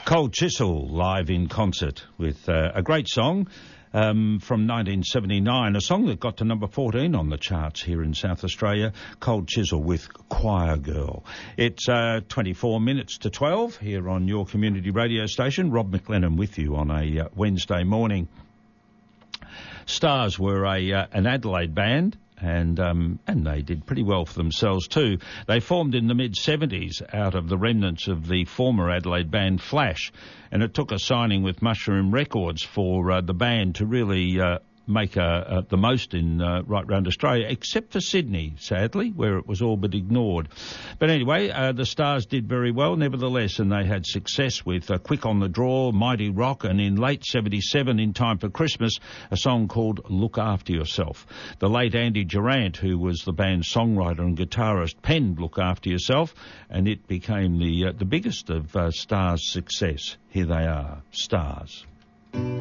Cold Chisel live in concert with a great song from 1979, a song that got to number 14 on the charts here in South Australia, Cold Chisel with Choir Girl. It's 24 minutes to 12 here on your community radio station. Rob McLennan with you on a Wednesday morning. Stars were an Adelaide band. And they did pretty well for themselves too. They formed in the mid-70s out of the remnants of the former Adelaide band Flash, and it took a signing with Mushroom Records for the band to really make the most in right round Australia, except for Sydney, sadly, where it was all but ignored. But anyway, the Stars did very well, nevertheless, and they had success with Quick on the Draw, Mighty Rock, and in late 77, in time for Christmas, a song called Look After Yourself. The late Andy Durant, who was the band's songwriter and guitarist, penned Look After Yourself, and it became the biggest of Stars' success. Here they are, Stars.